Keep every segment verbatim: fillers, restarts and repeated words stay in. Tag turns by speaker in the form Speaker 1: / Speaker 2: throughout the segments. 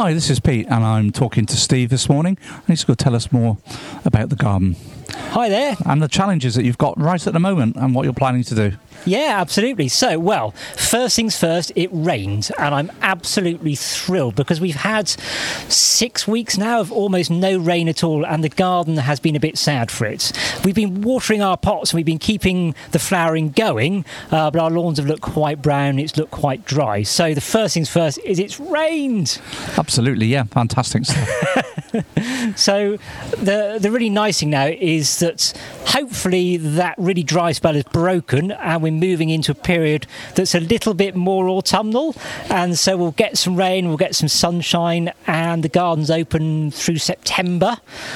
Speaker 1: Hi, this is Pete, and I'm talking to Steve this morning. He's going to tell us more about the garden.
Speaker 2: Hi there.
Speaker 1: And the challenges that you've got right at the moment and what you're planning to do.
Speaker 2: Yeah, absolutely. So, well, first things first, it rained, and I'm absolutely thrilled because we've had six weeks now of almost no rain at all, and the garden has been a bit sad for it. We've been watering our pots and we've been keeping the flowering going, uh, but our lawns have looked quite brown, it's looked quite dry. So the first things first is it's rained.
Speaker 1: Absolutely, yeah, fantastic stuff.
Speaker 2: So the the really nice thing now is that hopefully that really dry spell is broken and we're moving into a period that's a little bit more autumnal, and so we'll get some rain, we'll get some sunshine, and the garden's open through September.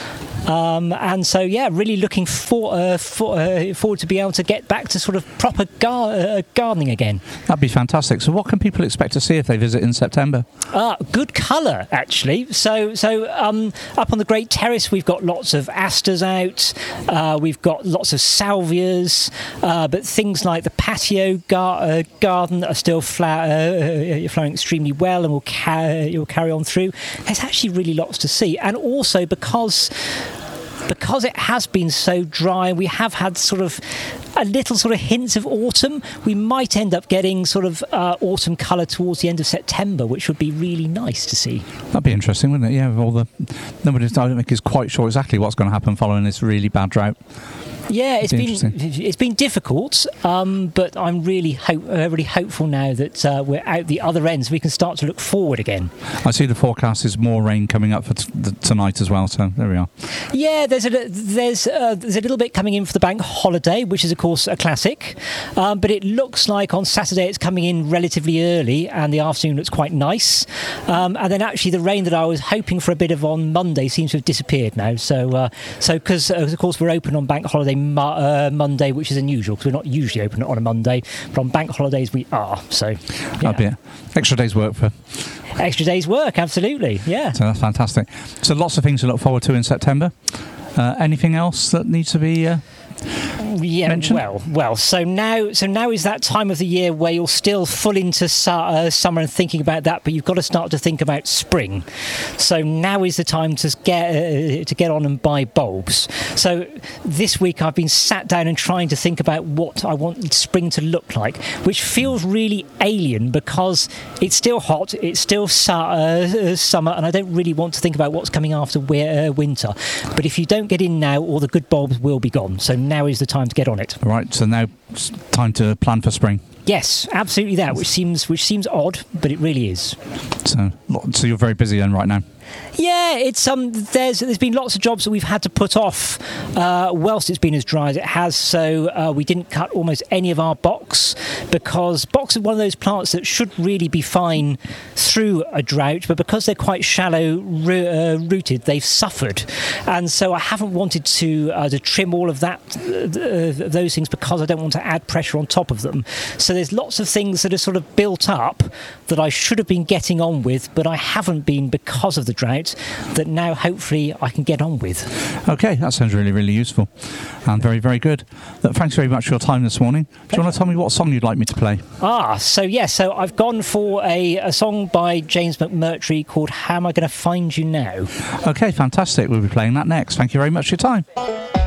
Speaker 2: Um, and so, yeah, really looking for, uh, for, uh, forward to be able to get back to sort of proper gar- uh, gardening again.
Speaker 1: That'd be fantastic. So what can people expect to see if they visit in September?
Speaker 2: Uh, good colour, actually. So so um, up on the Great Terrace, we've got lots of asters out. Uh, we've got lots of salvias. Uh, but things like the patio gar- uh, garden are still flower- uh, flowering extremely well and will, ca- will carry on through. There's actually really lots to see. And also because... Because it has been so dry, we have had sort of a little sort of hints of autumn. We might end up getting sort of uh, autumn colour towards the end of September, which would be really nice to see.
Speaker 1: That'd be interesting, wouldn't it? Yeah, with all the nobody's, I don't think is quite sure exactly what's going to happen following this really bad drought.
Speaker 2: Yeah, it's
Speaker 1: be
Speaker 2: been it's been difficult, um, but I'm really hope uh, really hopeful now that uh, we're out the other end, so we can start to look forward again.
Speaker 1: I see the forecast is more rain coming up for t- the, tonight as well. So there we are.
Speaker 2: Yeah, there's a there's uh, there's a little bit coming in for the bank holiday, which is of course a classic. Um, but it looks like on Saturday it's coming in relatively early, and the afternoon looks quite nice. Um, and then actually the rain that I was hoping for a bit of on Monday seems to have disappeared now. So uh, so because uh, of course we're open on bank holiday. Uh, Monday, which is unusual because we're not usually open on a Monday, but on bank holidays we are. So, yeah.
Speaker 1: That'd be it. Extra day's work for.
Speaker 2: Extra day's work, absolutely. Yeah.
Speaker 1: So that's fantastic. So lots of things to look forward to in September. Uh, anything else that needs to be? Uh,
Speaker 2: Yeah,
Speaker 1: mentioned?
Speaker 2: well, well. So now, so now is that time of the year where you're still full into su- uh, summer and thinking about that, but you've got to start to think about spring. So now is the time to get uh, to get on and buy bulbs. So this week I've been sat down and trying to think about what I want spring to look like, which feels really alien because it's still hot, it's still su- uh, summer, and I don't really want to think about what's coming after we- uh, winter. But if you don't get in now, all the good bulbs will be gone. So now is the time to get on it.
Speaker 1: All right, so now it's time to plan for spring.
Speaker 2: Yes, absolutely that, which seems which seems odd, but it really is.
Speaker 1: So, so you're very busy then right now.
Speaker 2: Yeah, it's um. There's there's been lots of jobs that we've had to put off uh, whilst it's been as dry as it has. So uh, we didn't cut almost any of our box because box is one of those plants that should really be fine through a drought, but because they're quite shallow ro- uh, rooted, they've suffered. And so I haven't wanted to uh, to trim all of that uh, those things because I don't want to add pressure on top of them. So there's lots of things that are sort of built up that I should have been getting on with, but I haven't been because of the drought, that now hopefully I can get on with.
Speaker 1: Okay, that sounds really, really useful and very, very good. Look, thanks very much for your time this morning. Do you want to tell me what song you'd like me to play?
Speaker 2: Ah, so yes, yeah, so I've gone for a, a song by James McMurtry called How Am I Going to Find You Now?
Speaker 1: Okay, fantastic. We'll be playing that next. Thank you very much for your time.